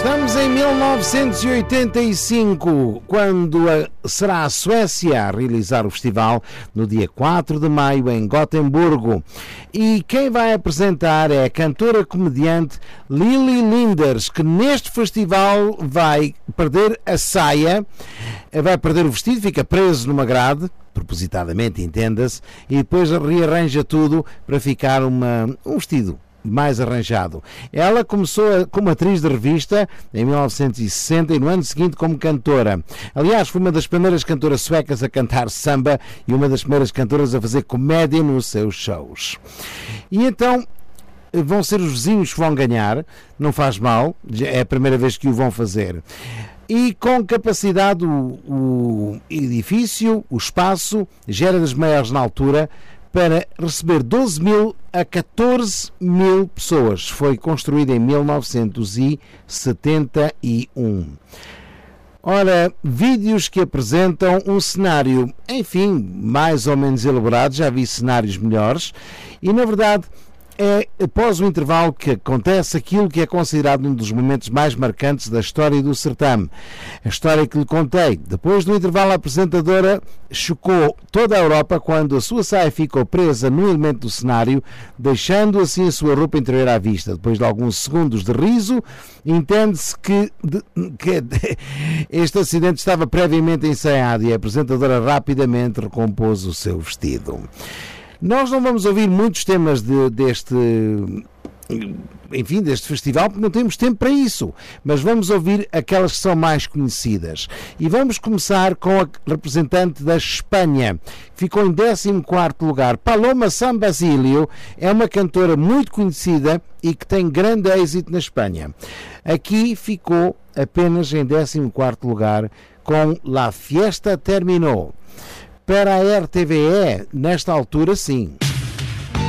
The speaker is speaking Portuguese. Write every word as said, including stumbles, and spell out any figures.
Estamos em mil novecentos e oitenta e cinco, quando a, será a Suécia a realizar o festival no dia quatro de maio em Gotemburgo. E quem vai apresentar é a cantora-comediante Lili Linders, que neste festival vai perder a saia, vai perder o vestido, fica preso numa grade, propositadamente, entenda-se, e depois rearranja tudo para ficar uma, um vestido mais arranjado. Ela começou como atriz de revista em mil novecentos e sessenta e no ano seguinte como cantora. Aliás, foi uma das primeiras cantoras suecas a cantar samba e uma das primeiras cantoras a fazer comédia nos seus shows. E então vão ser os vizinhos que vão ganhar, não faz mal, é a primeira vez que o vão fazer. E com capacidade, o, o edifício, o espaço, já era das maiores na altura, para receber doze mil a catorze mil pessoas. Foi construído em mil novecentos e setenta e um. Ora, vídeos que apresentam um cenário, enfim, mais ou menos elaborado, já vi cenários melhores, e na verdade é após o intervalo que acontece aquilo que é considerado um dos momentos mais marcantes da história do certame. A história que lhe contei. Depois do intervalo, a apresentadora chocou toda a Europa quando a sua saia ficou presa no elemento do cenário, deixando assim a sua roupa interior à vista. Depois de alguns segundos de riso, entende-se que, de, que este acidente estava previamente ensaiado e a apresentadora rapidamente recompôs o seu vestido. Nós não vamos ouvir muitos temas de, deste, enfim, deste festival, porque não temos tempo para isso, mas vamos ouvir aquelas que são mais conhecidas. E vamos começar com a representante da Espanha, que ficou em décimo quarto lugar. Paloma San Basilio é uma cantora muito conhecida e que tem grande êxito na Espanha. Aqui ficou apenas em décimo quarto lugar com La Fiesta Terminó. Para a R T V E, nesta altura, sim.